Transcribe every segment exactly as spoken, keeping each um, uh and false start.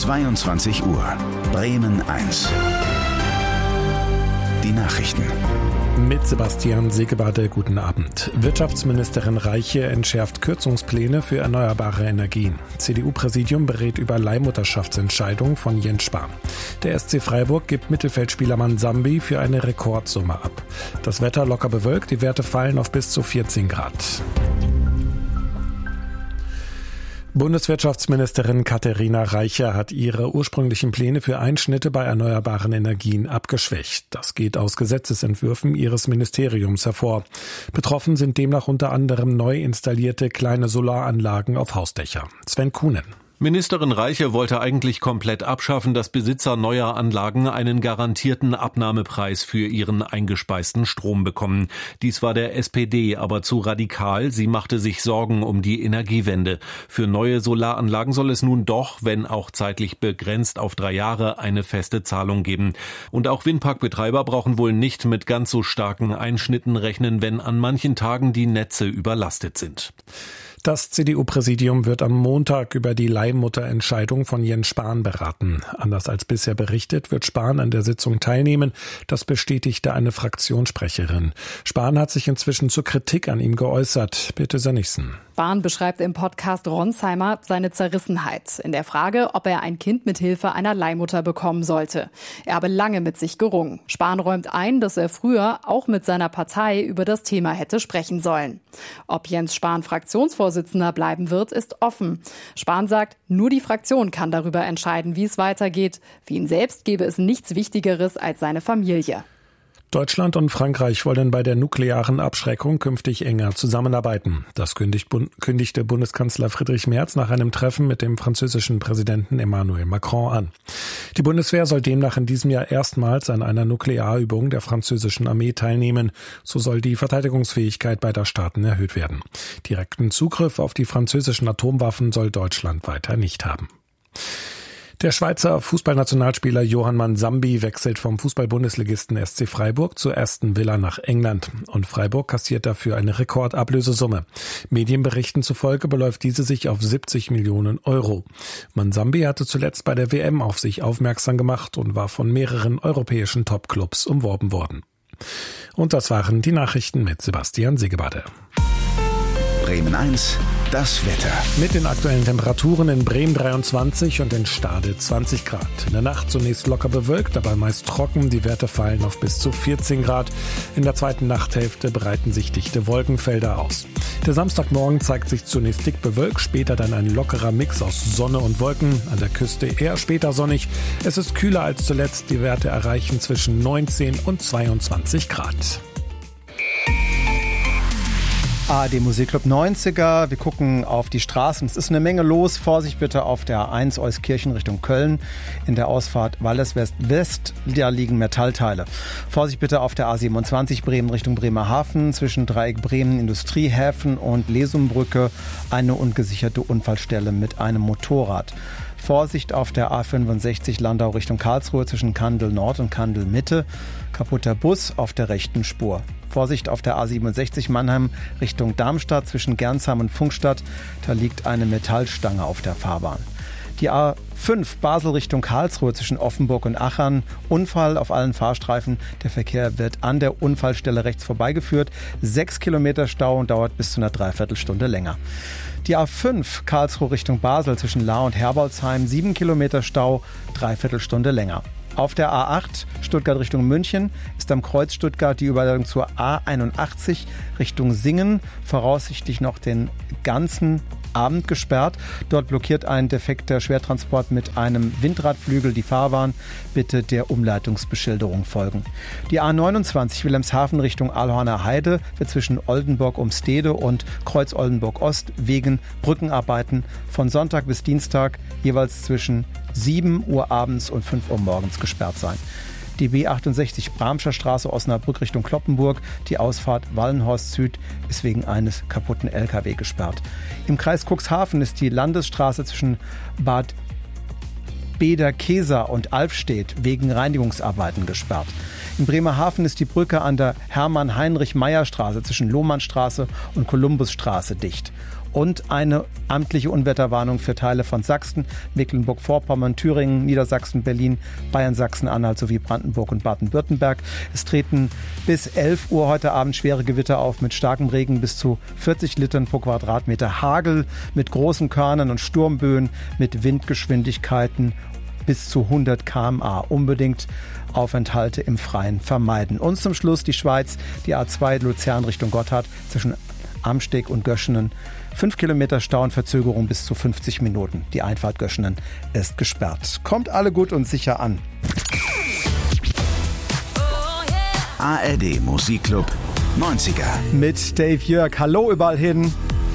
zweiundzwanzig Uhr. Bremen eins. Die Nachrichten. Mit Sebastian Segebade, guten Abend. Wirtschaftsministerin Reiche entschärft Kürzungspläne für erneuerbare Energien. C D U-Präsidium berät über Leihmutterschaftsentscheidung von Jens Spahn. Der S C Freiburg gibt Mittelfeldspieler Manzambi für eine Rekordsumme ab. Das Wetter locker bewölkt, die Werte fallen auf bis zu vierzehn Grad. Bundeswirtschaftsministerin Katharina Reiche hat ihre ursprünglichen Pläne für Einschnitte bei erneuerbaren Energien abgeschwächt. Das geht aus Gesetzesentwürfen ihres Ministeriums hervor. Betroffen sind demnach unter anderem neu installierte kleine Solaranlagen auf Hausdächer. Sven Kuhnen. Ministerin Reiche wollte eigentlich komplett abschaffen, dass Besitzer neuer Anlagen einen garantierten Abnahmepreis für ihren eingespeisten Strom bekommen. Dies war der S P D aber zu radikal. Sie machte sich Sorgen um die Energiewende. Für neue Solaranlagen soll es nun doch, wenn auch zeitlich begrenzt auf drei Jahre, eine feste Zahlung geben. Und auch Windparkbetreiber brauchen wohl nicht mit ganz so starken Einschnitten rechnen, wenn an manchen Tagen die Netze überlastet sind. Das C D U-Präsidium wird am Montag über die Leihmutterentscheidung von Jens Spahn beraten. Anders als bisher berichtet, wird Spahn an der Sitzung teilnehmen. Das bestätigte eine Fraktionssprecherin. Spahn hat sich inzwischen zur Kritik an ihm geäußert. Bitte Sönnigsen. Spahn beschreibt im Podcast Ronsheimer seine Zerrissenheit in der Frage, ob er ein Kind mit Hilfe einer Leihmutter bekommen sollte. Er habe lange mit sich gerungen. Spahn räumt ein, dass er früher auch mit seiner Partei über das Thema hätte sprechen sollen. Ob Jens Spahn Fraktionsvorsitzender bleiben wird, ist offen. Spahn sagt, nur die Fraktion kann darüber entscheiden, wie es weitergeht. Für ihn selbst gäbe es nichts Wichtigeres als seine Familie. Deutschland und Frankreich wollen bei der nuklearen Abschreckung künftig enger zusammenarbeiten. Das kündigte Bundeskanzler Friedrich Merz nach einem Treffen mit dem französischen Präsidenten Emmanuel Macron an. Die Bundeswehr soll demnach in diesem Jahr erstmals an einer Nuklearübung der französischen Armee teilnehmen. So soll die Verteidigungsfähigkeit beider Staaten erhöht werden. Direkten Zugriff auf die französischen Atomwaffen soll Deutschland weiter nicht haben. Der Schweizer Fußballnationalspieler Johann Manzambi wechselt vom Fußball-Bundesligisten S C Freiburg zur Aston Villa nach England. Und Freiburg kassiert dafür eine Rekordablösesumme. Medienberichten zufolge beläuft diese sich auf siebzig Millionen Euro. Manzambi hatte zuletzt bei der W M auf sich aufmerksam gemacht und war von mehreren europäischen Topclubs umworben worden. Und das waren die Nachrichten mit Sebastian Segebade. Bremen eins, das Wetter. Mit den aktuellen Temperaturen in Bremen dreiundzwanzig und in Stade zwanzig Grad. In der Nacht zunächst locker bewölkt, aber meist trocken. Die Werte fallen auf bis zu vierzehn Grad. In der zweiten Nachthälfte breiten sich dichte Wolkenfelder aus. Der Samstagmorgen zeigt sich zunächst dick bewölkt, später dann ein lockerer Mix aus Sonne und Wolken. An der Küste eher später sonnig. Es ist kühler als zuletzt. Die Werte erreichen zwischen neunzehn und zweiundzwanzig Grad. A R D Musikclub neunziger. Wir gucken auf die Straßen. Es ist eine Menge los. Vorsicht bitte auf der A eins Euskirchen Richtung Köln. In der Ausfahrt Walles West-West, da liegen Metallteile. Vorsicht bitte auf der A siebenundzwanzig Bremen Richtung Bremerhaven. Zwischen Dreieck Bremen Industriehäfen und Lesumbrücke eine ungesicherte Unfallstelle mit einem Motorrad. Vorsicht auf der A fünfundsechzig Landau Richtung Karlsruhe zwischen Kandel Nord und Kandel Mitte. Kaputter Bus auf der rechten Spur. Vorsicht auf der A siebenundsechzig Mannheim Richtung Darmstadt zwischen Gernsheim und Funkstadt. Da liegt eine Metallstange auf der Fahrbahn. Die A fünf Basel Richtung Karlsruhe zwischen Offenburg und Achern. Unfall auf allen Fahrstreifen. Der Verkehr wird an der Unfallstelle rechts vorbeigeführt. Sechs Kilometer Stau und dauert bis zu einer Dreiviertelstunde länger. Die A fünf Karlsruhe Richtung Basel zwischen Lahr und Herbolzheim. Sieben Kilometer Stau, Dreiviertelstunde länger. Auf der A acht Stuttgart Richtung München ist am Kreuz Stuttgart die Überleitung zur A einundachtzig Richtung Singen voraussichtlich noch den ganzen Abend gesperrt. Dort blockiert ein defekter Schwertransport mit einem Windradflügel die Fahrbahn. Bitte der Umleitungsbeschilderung folgen. Die A neunundzwanzig Wilhelmshaven Richtung Alhorner Heide wird zwischen Oldenburg-Umstede und Kreuz Oldenburg-Ost wegen Brückenarbeiten von Sonntag bis Dienstag jeweils zwischen sieben Uhr abends und fünf Uhr morgens gesperrt sein. Die B achtundsechzig Bramscher Straße Osnabrück Richtung Kloppenburg. Die Ausfahrt Wallenhorst Süd ist wegen eines kaputten L K W gesperrt. Im Kreis Cuxhaven ist die Landesstraße zwischen Bad Bederkeser und Alfstedt wegen Reinigungsarbeiten gesperrt. In Bremerhaven ist die Brücke an der Hermann-Heinrich-Meyer-Straße zwischen Lohmannstraße und Kolumbusstraße dicht. und eine amtliche Unwetterwarnung für Teile von Sachsen, Mecklenburg-Vorpommern, Thüringen, Niedersachsen, Berlin, Bayern, Sachsen-Anhalt sowie Brandenburg und Baden-Württemberg. Es treten bis elf Uhr heute Abend schwere Gewitter auf mit starkem Regen bis zu vierzig Litern pro Quadratmeter, Hagel mit großen Körnern und Sturmböen mit Windgeschwindigkeiten bis zu hundert Kilometer pro Stunde. Unbedingt Aufenthalte im Freien vermeiden. Und zum Schluss die Schweiz, die A zwei Luzern Richtung Gotthard zwischen Amsteg und Göschenen. Fünf Kilometer Stau und Verzögerung bis zu fünfzig Minuten. Die Einfahrt Göschenen ist gesperrt. Kommt alle gut und sicher an. A R D Musikclub neunziger. Mit Dave Jörg. Hallo überall hin.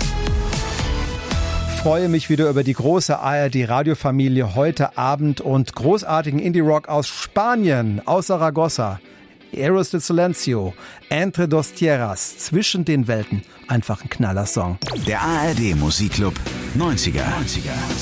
Ich freue mich wieder über die große A R D-Radiofamilie heute Abend und großartigen Indie-Rock aus Spanien, aus Saragossa. Eros de Silencio, Entre dos Tierras, zwischen den Welten. Einfach ein Knaller-Song. Der A R D Musikclub neunziger.